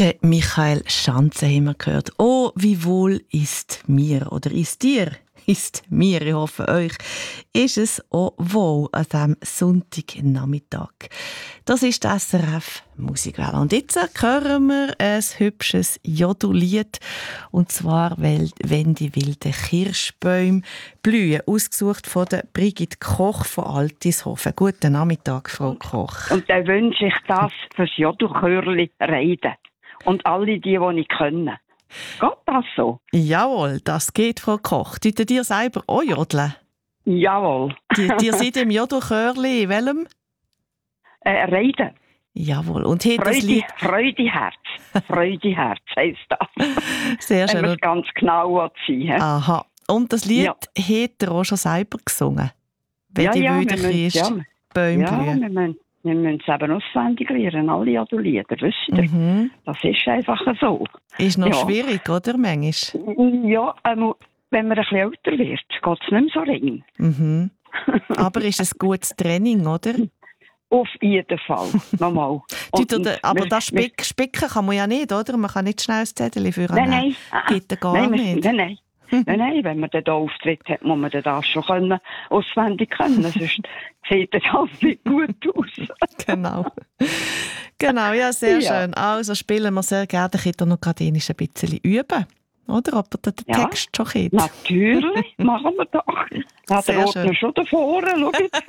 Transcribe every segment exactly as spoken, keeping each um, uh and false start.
Der Michael Schanze haben wir gehört. Oh, wie wohl ist mir oder ist dir? Ist mir, ich hoffe euch, ist es auch wohl an diesem Sonntagnachmittag. Das ist die S R F Musikwelle. Und jetzt hören wir ein hübsches Jodellied. Und zwar, weil «Wenn die wilden Kirschbäume blühen», ausgesucht von der Brigitte Koch von Altishofen. Guten Nachmittag, Frau Koch. Und dann wünsche ich das fürs Jodelchörli Reiden. Und alle die, die ich können. Geht das so? Jawohl, das geht, Frau Koch. Tut ihr selber auch jodeln? Jawohl. Die, ihr seid im Jodelchörli, in welchem? Äh, Reiden. Jawohl. Und hat das Freude, Lied... Freudeherz. Freudeherz heisst das. Sehr schön. Wenn man es ganz genau sein will. Aha. Und das Lied Ja. hat er auch schon selber gesungen? Wenn Ja, die ja, wilden wir müssen- Kirschbäume Ja, blühen. wir müssen, wir müssen es eben auswendig lernen, alle Jodellieder, wisst ihr? Mhm. Das ist einfach so. Ist noch Ja. schwierig, oder? Manchmal. Ja, ähm, wenn man ein bisschen älter wird, geht es nicht mehr so rein. Mhm. Aber ist es gutes Training, oder? Auf jeden Fall. Nochmal. Tut Und- er- Aber wir- das Spick, Spicken kann man ja nicht, oder? Man kann nicht schnell das Zettel führen. Nein, nein. Geht ja gar nein, wir- nicht. Nein, nein. Nein, nein, wenn man den da auftritt hat, muss man den das schon können, auswendig können. Sonst sieht das halt nicht gut aus. Genau. Genau, ja, sehr Ja. schön. Also spielen wir sehr gerne. Ich hätte noch gerade ein bisschen üben. Oder? Ob ihr den Ja. Text schon kennt. Natürlich, machen wir doch. Hat Sehr der schön. Ordner schon davor, schau jetzt.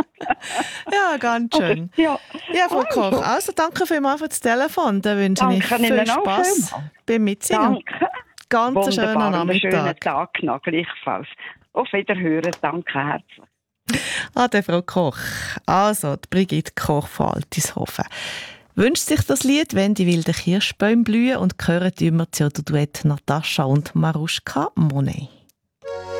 Ja, ganz schön. Ja, Ja, Frau Also. Koch, also danke vielmals für das Telefon. Dann wünsche ich Danke viel Ihnen auch Spass vielmals. beim Mitsingen. danke. Ganz einen schönen Wunderbar, einen schönen Nachmittag. Tag noch, gleichfalls. Auf Wiederhören, danke herzlich. Ade, Frau Koch. Also, die Brigitte Koch von Altishofen wünscht sich das Lied «Wenn die wilden Kirschbäume blühen» und hören immer zu Duett Natascha und Maruschka Monet.